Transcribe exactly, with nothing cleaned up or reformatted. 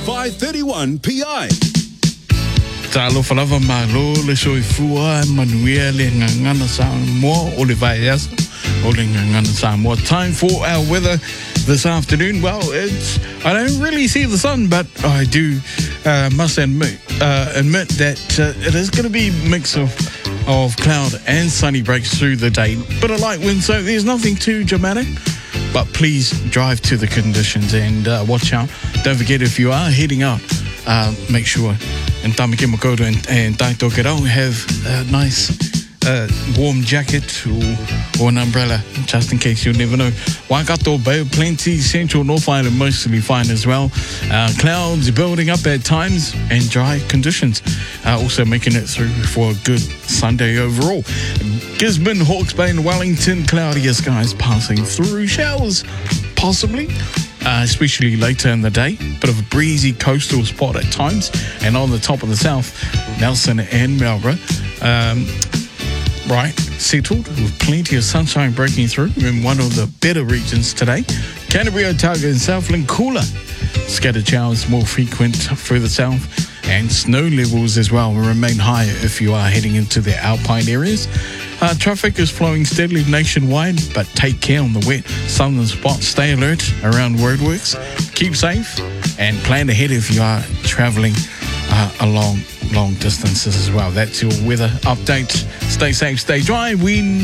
five thirty-one P I. Talo falava malo le soifua manuia le ngangana Samoa o le vaiasa o le ngangana Samoa. Time for our weather this afternoon. Well, it's I don't really see the sun, but I do uh, must admit uh, admit that uh, it is going to be a mix of of cloud and sunny breaks through the day. Bit of light wind, so there's nothing too dramatic. But please drive to the conditions and uh, watch out. Don't forget, if you are heading out, uh, make sure in Tamaki Makoto and, and Taitokero have a nice uh, warm jacket or, or an umbrella, just in case. You never know. Waikato Bay, plenty. Central North Island mostly fine as well. Uh, clouds building up at times and dry conditions. Uh, also making it through for a good Sunday overall. Gisborne, Hawke's Bay and Wellington, cloudier skies passing through. Showers, possibly. Uh, especially later in the day. Bit of a breezy coastal spot at times. And on the top of the south, Nelson and Marlborough, um, right, settled with plenty of sunshine breaking through in one of the better regions today. Canterbury, Otago and Southland cooler. Scattered showers more frequent further south. And snow levels as well will remain higher if you are heading into the alpine areas. Uh, traffic is flowing steadily nationwide, but take care on the wet southern spots. Stay alert around roadworks. Keep safe and plan ahead if you are travelling uh, along long distances as well. That's your weather update. Stay safe, stay dry. We